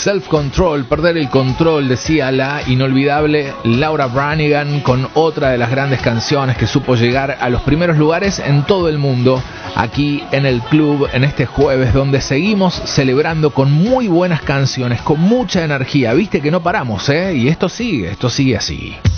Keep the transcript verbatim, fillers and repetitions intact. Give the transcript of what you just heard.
Self-Control, perder el control, decía la inolvidable Laura Branigan, con otra de las grandes canciones que supo llegar a los primeros lugares en todo el mundo, aquí en el club, en este jueves, donde seguimos celebrando con muy buenas canciones, con mucha energía. Viste que no paramos, ¿eh? Y esto sigue, esto sigue así.